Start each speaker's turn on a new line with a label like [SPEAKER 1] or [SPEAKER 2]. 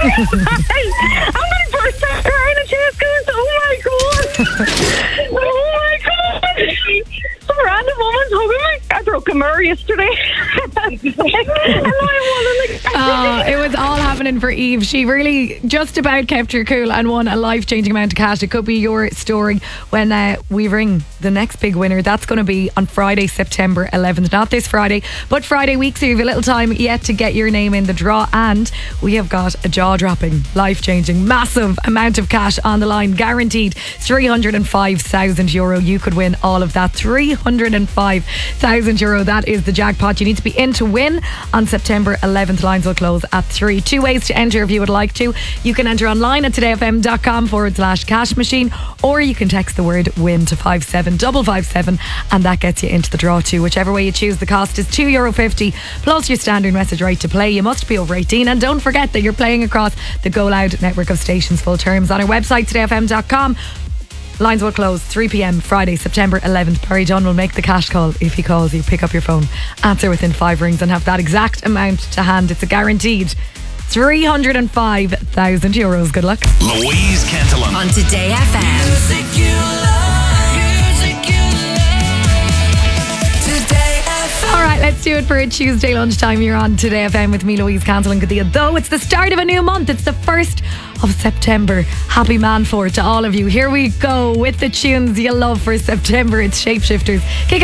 [SPEAKER 1] I'm going to burst out crying and she's going, oh my God. Oh my God. Some random woman's hugging me. I broke a mirror yesterday.
[SPEAKER 2] It was all happening for Eve. She really just about kept her cool and won a life-changing amount of cash. It could be your story when we ring the next big winner. That's going to be on Friday, September 11th. Not this Friday, but Friday week, so you have a little time yet to get your name in the draw. And we have got a jaw-dropping, life-changing, massive amount of cash on the line. Guaranteed €305,000. You could win all of that. €305,000. That is the jackpot. You need to be in to win on September 11th. Lines will close at 3. 2 ways to enter if you would like to. You can enter online at todayfm.com/cash machine, or you can text the word win to 57557 and that gets you into the draw too. Whichever way you choose, the cost is €2.50 plus your standard message right to play. You must be over 18, and don't forget that you're playing across the Go Loud network of stations. Full terms on our website todayfm.com. Lines will close 3 p.m. Friday, September 11th. Barry John will make the cash call. If he calls you, pick up your phone, answer within 5 rings and have that exact amount to hand. It's a guaranteed €305,000. Good luck.
[SPEAKER 3] Louise Cantillon
[SPEAKER 4] on Today FM.
[SPEAKER 5] Music you love, music you love. Today FM.
[SPEAKER 2] All right, let's do it for a Tuesday lunchtime. You're on Today FM with me, Louise Cantillon. Though it's the start of a new month, it's the 1st of September. Happy man for it to all of you. Here we go with the tunes you love for September. It's Shapeshifters. Kick it